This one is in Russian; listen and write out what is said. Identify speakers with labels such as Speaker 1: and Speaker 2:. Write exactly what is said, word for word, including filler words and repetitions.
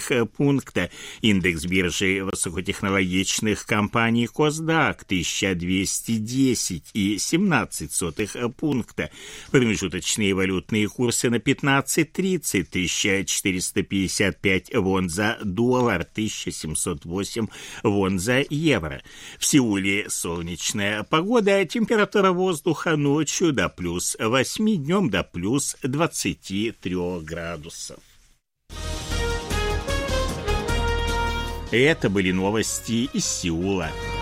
Speaker 1: пункта. Индекс биржи высокотехнологичных компаний Косдак тысяча двести десять и семнадцать сотых пункта. Промежуточные валютные курсы на пятнадцать тридцать: тысяча четыреста пятьдесят пять вон за доллар, тысяча семьсот восемь вон за евро. В Сеуле солнечная погода, температура воздуха ночью до плюс восьми, днем до плюс двадцати трёх градусов. Это были новости из Сеула.